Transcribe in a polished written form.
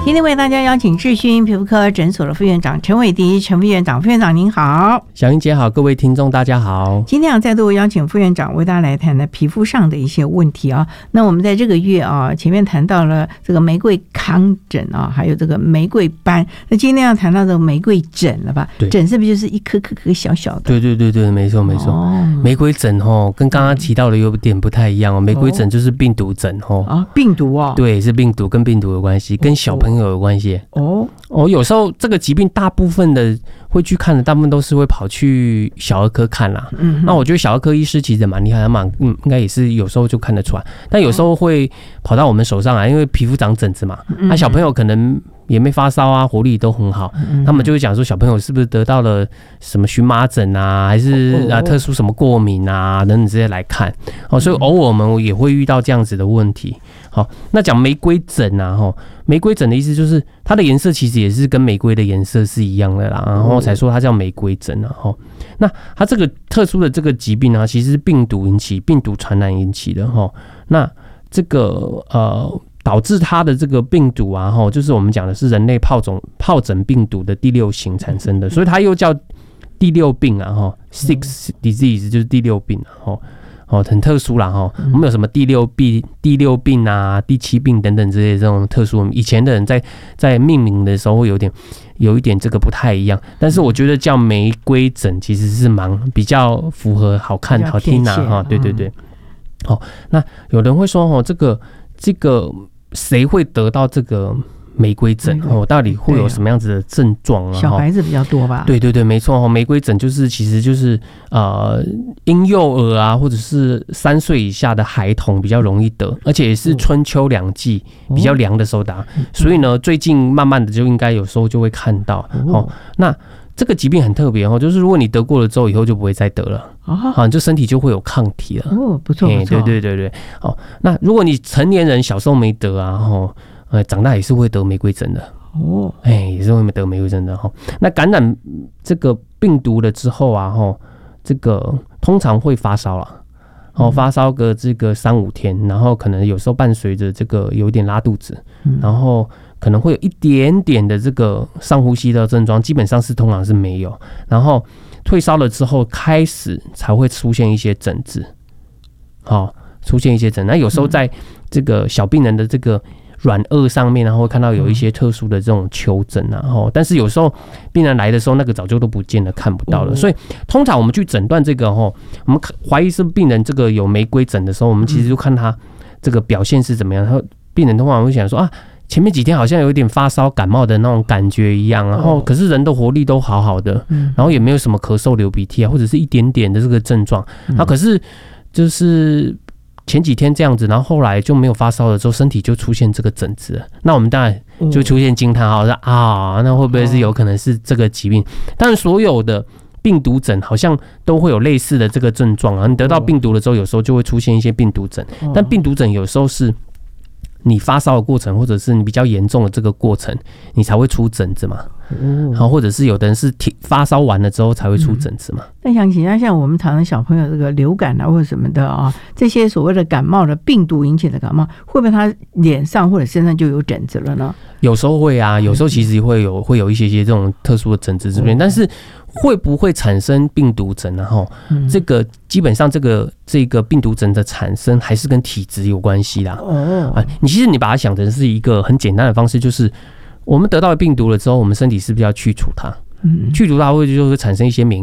今天为大家邀请智勋皮肤科诊所的副院长陈伟迪，陈副院长，副院长您好。 小英姐好，各位听众大家好。 今天再度邀请副院长为大家来谈的皮肤上的一些问题啊。那我们在这个月啊，前面谈到了这个玫瑰糠疹啊，还有这个玫瑰斑。那今天要谈到这个玫瑰疹了吧？疹是不是就是一颗颗小小的？ 对对对对，没错没错。玫瑰疹跟刚刚提到的有点不太一样哦。玫瑰疹就是病毒疹病毒哦。 对，是病毒，跟病毒有关系，跟小朋友有关系。有时候这个疾病大部分的会去看的，大部分都是会跑去小儿科看啦。那我觉得小儿科医师其实蛮厉害的，应该也是有时候就看得出来，但有时候会跑到我们手上来，因为皮肤长疹子嘛。那小朋友可能也没发烧啊，活力都很好，他们就会讲说小朋友是不是得到了什么荨麻疹啊，还是特殊什么过敏啊等等这些来看。所以偶尔我们也会遇到这样子的问题。好，那讲玫瑰疹啊，玫瑰疹的意思就是它的颜色其实也是跟玫瑰的颜色是一样的啦，然后才说它叫玫瑰疹啊。那它这个特殊的这个疾病啊，其实是病毒引起，病毒传染引起的。那这个导致它的这个病毒啊，就是我们讲的是人类疱疹病毒的第6型产生的，所以它又叫第6病啊，6 disease 就是第6病啊。很特殊啦我们有什么第6病啊、第7病等等之类的这种特殊，以前的人在命名的时候会有一点这个不太一样，但是我觉得叫玫瑰疹其实是比较符合好看好听啊对对对。那有人会说这个谁会得到这个玫瑰疹到底会有什么样子的症状啊？ 小孩子比较多吧？ 对对对，没错玫瑰疹其实就是婴幼儿啊，或者是3岁以下的孩童比较容易得，而且也是春秋两季比较凉的时候打，所以呢，最近慢慢的就应该有时候就会看到那这个疾病很特别就是如果你得过了之后，以后就不会再得了就身体就会有抗体了不错不错。 对对对对。那如果你成年人小时候没得啊长大也是会得玫瑰疹的也是会得玫瑰疹的那感染这个病毒了之后啊这个通常会发烧啦发烧个这个3-5天，然后可能有时候伴随着这个有点拉肚子，然后可能会有一点点的这个上呼吸道症状，基本上是通常是没有，然后退烧了之后开始才会出现一些疹子出现一些疹。那有时候在这个小病人的这个软腭上面，然后会看到有一些特殊的这种丘疹但是有时候病人来的时候，那个早就都不见了，看不到了。所以通常我们去诊断这个我们怀疑是病人这个有玫瑰疹的时候，我们其实就看他这个表现是怎么样。然后病人通常会想说前面几天好像有点发烧感冒的那种感觉一样，然后可是人的活力都好好的，然后也没有什么咳嗽流鼻涕或者是一点点的这个症状，可是就是前几天这样子，然后后来就没有发烧了之后，身体就出现这个疹子了。那我们当然就出现惊叹号，说那会不会是有可能是这个疾病？当然，所有的病毒疹好像都会有类似的这个症状你得到病毒了之后，有时候就会出现一些病毒疹，但病毒疹有时候是你发烧的过程，或者是你比较严重的这个过程，你才会出疹子嘛。或者是有的人是发烧完了之后才会出疹子嘛。 但想请教，像我们常常小朋友这个流感或者什么的这些所谓的感冒的病毒引起的感冒，会不会他脸上或者身上就有疹子了呢？有时候会有时候其实会有一些这种特殊的疹子这边，但是会不会产生病毒疹这个基本上这个病毒疹的产生还是跟体质有关系啦。其实你把它想成是一个很简单的方式，就是我们得到病毒了之后，我们身体是不是要去除它？去除它就会产生一些免疫